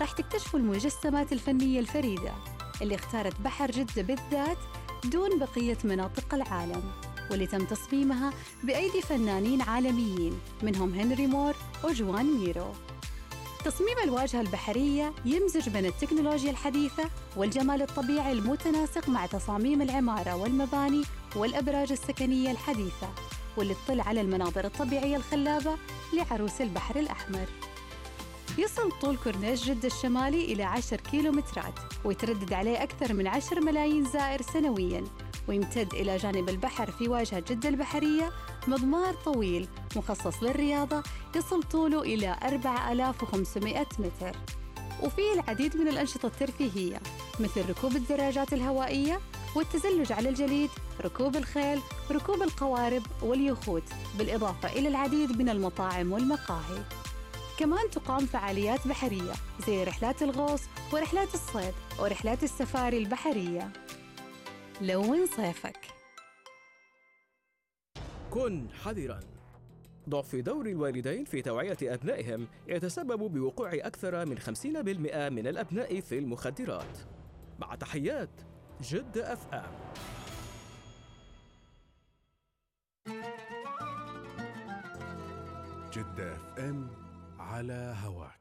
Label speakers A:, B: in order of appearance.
A: راح تكتشفوا المجسمات الفنية الفريدة اللي اختارت بحر جدة بالذات دون بقية مناطق العالم، واللي تم تصميمها بأيدي فنانين عالميين منهم هنري مور وجوان ميرو. تصميم الواجهة البحرية يمزج بين التكنولوجيا الحديثة والجمال الطبيعي المتناسق مع تصاميم العمارة والمباني والأبراج السكنية الحديثة، واللي تطل على المناظر الطبيعية الخلابة لعروس البحر الأحمر. يصل طول كورنيش جدة الشمالي إلى 10 كيلومترات، ويتردد عليه أكثر من 10 ملايين زائر سنوياً، ويمتد إلى جانب البحر في واجهة جدة البحرية مضمار طويل مخصص للرياضة يصل طوله إلى 4500 متر، وفيه العديد من الأنشطة الترفيهية مثل ركوب الدراجات الهوائية والتزلج على الجليد، ركوب الخيل، ركوب القوارب واليخوت، بالإضافة إلى العديد من المطاعم والمقاهي. كمان تقام فعاليات بحرية زي رحلات الغوص ورحلات الصيد ورحلات السفاري البحرية. لون صيفك.
B: كن حذراً. ضعف دور الوالدين في توعية أبنائهم يتسبب بوقوع أكثر من 50% من الأبناء في المخدرات. مع تحيات جدة FM.
C: جدة FM على هواك.